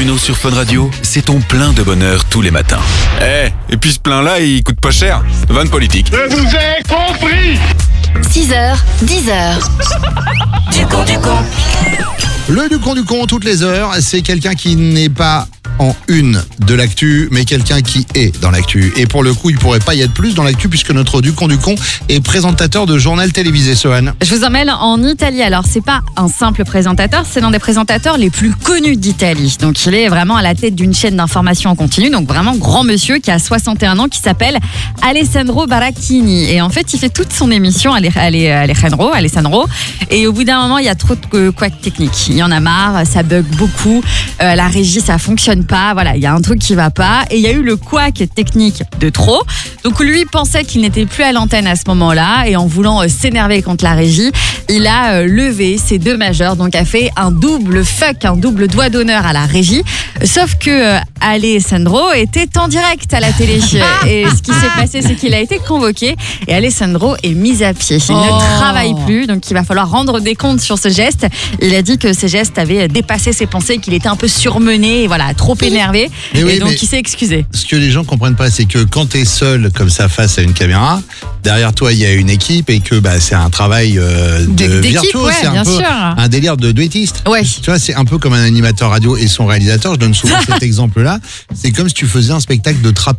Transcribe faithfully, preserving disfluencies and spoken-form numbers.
Bruno sur Fun Radio, c'est ton plein de bonheur tous les matins. Eh, hey, et puis ce plein-là, il coûte pas cher. Vanne politique. Je vous ai compris. six heures, dix heures. Du con, du con. Le du con du con toutes les heures, c'est quelqu'un qui n'est pas en une de l'actu, mais quelqu'un qui est dans l'actu. Et pour le coup, il pourrait pas y être plus dans l'actu puisque notre du con du con est présentateur de journal télévisé, Sohan. Je vous emmène en Italie. Alors, c'est pas un simple présentateur, c'est l'un des présentateurs les plus connus d'Italie. Donc, il est vraiment à la tête d'une chaîne d'information en continu. Donc, vraiment grand monsieur qui a soixante et un ans, qui s'appelle Alessandro Baracchini. Et en fait, il fait toute son émission, Alessandro, Alessandro. Et au bout d'un moment, il y a trop de couacs techniques. Il y en a marre, ça bug beaucoup. Euh, la régie, ça fonctionne pas. Voilà, il y a un truc qui va pas. Et il y a eu le couac technique de trop. Donc, lui pensait qu'il n'était plus à l'antenne à ce moment-là. Et en voulant euh, s'énerver contre la régie, il a euh, levé ses deux majeurs. Donc, a fait un double fuck, un double doigt d'honneur à la régie. Sauf que euh, Alessandro était en direct à la télé. Et ce qui s'est passé, c'est qu'il a été convoqué. Et Alessandro est mis à pied. Il oh. ne travaille plus. Donc, il va falloir rendre des comptes sur ce geste. Il a dit que ces gestes avaient dépassé ses pensées, qu'il était un peu surmené, et voilà, trop énervé. Mais oui, et donc, il s'est excusé. Ce que les gens comprennent pas, c'est que quand tu es seul comme ça face à une caméra, derrière toi, il y a une équipe et que bah, c'est un travail euh, de virtuose. Ouais, c'est un bien peu sûr. un délire de duettiste. Ouais. Tu vois, c'est un peu comme un animateur radio et son réalisateur. Je donne souvent cet exemple-là. C'est comme si tu faisais un spectacle de trappeur.